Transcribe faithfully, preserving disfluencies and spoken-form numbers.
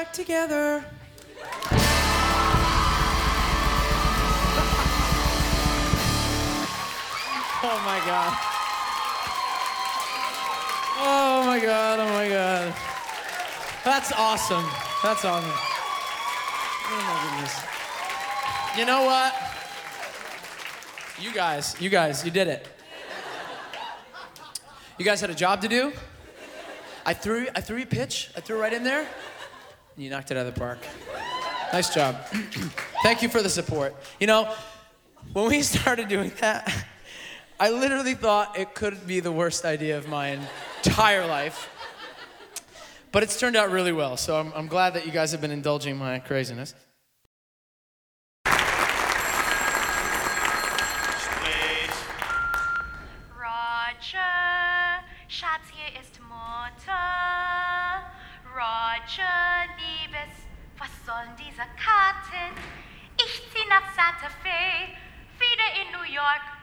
Back together. Oh my God. Oh my God, oh my God. That's awesome. That's awesome. Oh my goodness. You know what? You guys, you guys, you did it. You guys had a job to do. I threw, I threw you a pitch. I threw it right in there. And you knocked it out of the park. Nice job. Thank you for the support. You know, when we started doing that, I literally thought it could be the worst idea of my entire life. But it's turned out really well, so I'm, I'm glad that you guys have been indulging my craziness. Roger, Schatz, hier ist Mutter. Roger, Liebes, was sollen diese Karten? Ich zieh nach Santa Fe, wieder in New York.